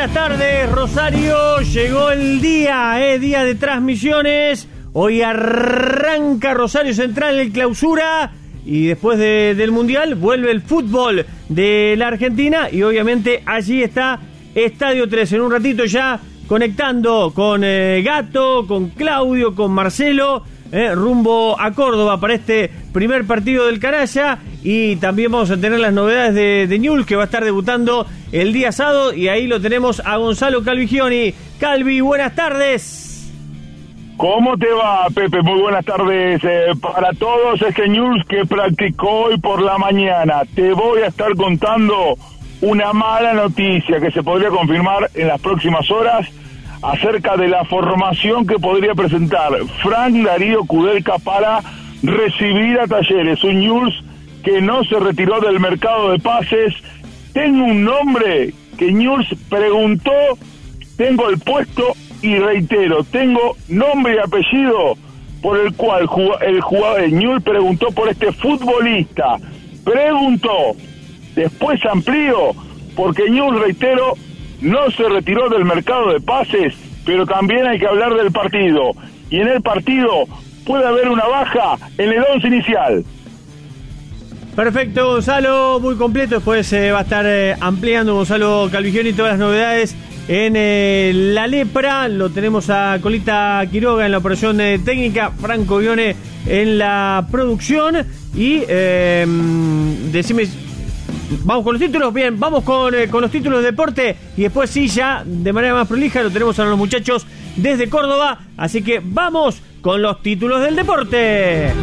buenas tardes, Rosario. Llegó el día de transmisiones. Hoy arranca Rosario Central el clausura. Y después del Mundial vuelve el fútbol de la Argentina. Y obviamente allí está Estadio 3. En un ratito ya conectando con Gato, con Claudio, con Marcelo. Rumbo a Córdoba para este primer partido del Canalla. Y también vamos a tener las novedades de Newell's, que va a estar debutando el día sábado. Y ahí lo tenemos a Gonzalo Calvigioni. Calvi, buenas tardes. ¿Cómo te va, Pepe? Muy buenas tardes para todos. Este Newell's que practicó hoy por la mañana. Te voy a estar contando una mala noticia que se podría confirmar en las próximas horas acerca de la formación que podría presentar Frank Darío Kudelka para recibir a Talleres. Un Newell's que no se retiró del mercado de pases. Tengo un nombre que Newell's preguntó, tengo el puesto y reitero, tengo nombre y apellido por el cual el jugador de Newell's preguntó por este futbolista. Preguntó, después amplió, porque Newell's, reitero, no se retiró del mercado de pases, pero también hay que hablar del partido. Y en el partido puede haber una baja en el 11 inicial. Perfecto, Gonzalo, muy completo. Después va a estar ampliando Gonzalo Calvigioni todas las novedades en la lepra. Lo tenemos a Colita Quiroga en la operación técnica, Franco Vione en la producción. Y decime, vamos con los títulos. Bien, vamos con los títulos de deporte. Y después sí, ya de manera más prolija, lo tenemos a los muchachos desde Córdoba. Así que vamos con los títulos del deporte.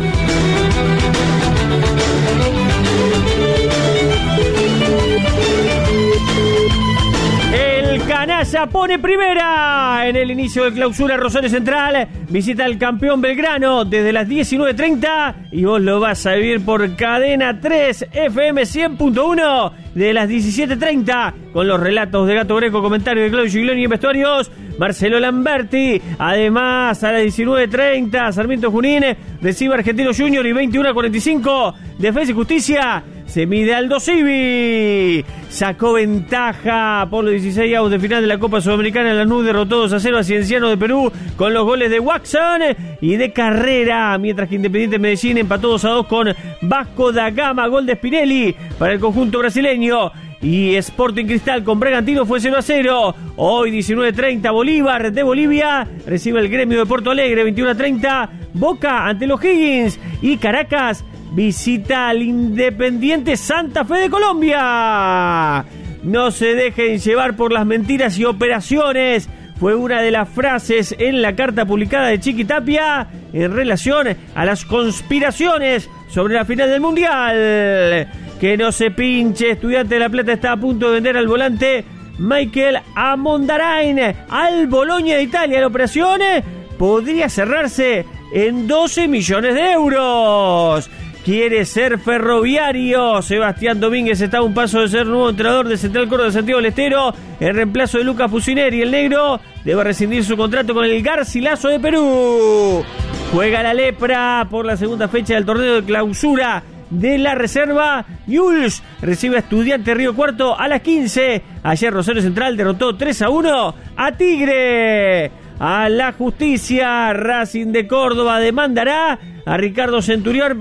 El Canalla pone primera en el inicio de clausura. Rosario Central visita al campeón Belgrano desde las 19:30 y vos lo vas a vivir por Cadena 3 FM 100.1 de las 17:30 con los relatos de Gato Greco, comentarios de Claudio Gigloni y en vestuarios Marcelo Lamberti. Además, a las 19:30 Sarmiento Junín recibe Argentino Junior y 21:45 Defensa y Justicia se mide Aldo Civi. Sacó ventaja por los 16 avos de final de la Copa Sudamericana. Lanús derrotó 2-0 a Cienciano de Perú con los goles de Watson y de Carrera, mientras que Independiente Medellín empató 2-2 con Vasco da Gama, gol de Spinelli para el conjunto brasileño. Y Sporting Cristal con Bragantino fue 0-0. Hoy 19:30 Bolívar de Bolivia recibe el Gremio de Porto Alegre. 21:30 Boca ante los Higgins. Y Caracas visita al Independiente Santa Fe de Colombia. No se dejen llevar por las mentiras y operaciones. Fue una de las frases en la carta publicada de Chiqui Tapia en relación a las conspiraciones sobre la final del Mundial. Que no se pinche. Estudiante de La Plata está a punto de vender al volante Michael Amondarain al Bologna de Italia. La operación podría cerrarse en 12 millones de euros. Quiere ser Ferroviario. Sebastián Domínguez está a un paso de ser nuevo entrenador de Central Córdoba de Santiago del Estero. En reemplazo de Lucas Pusineri, el negro debe rescindir su contrato con el Garcilaso de Perú. Juega la lepra por la segunda fecha del torneo de clausura de la reserva. Newell's recibe a Estudiante Río Cuarto a las 15. Ayer Rosario Central derrotó 3-1 a Tigre. A la justicia, Racing de Córdoba demandará a Ricardo Centurión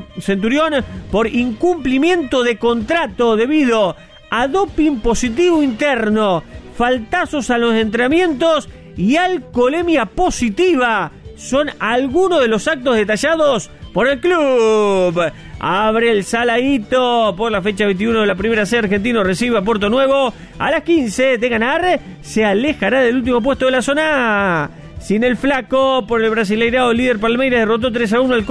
por incumplimiento de contrato debido a doping positivo interno, faltazos a los entrenamientos y alcoholemia positiva. Son algunos de los actos detallados por el club. Abre el Saladito por la fecha 21 de la primera C. Argentino recibe a Puerto Nuevo. A las 15 de ganar, se alejará del último puesto de la zona A. Sin el Flaco, por el Brasileirao, el líder Palmeiras derrotó 3-1 al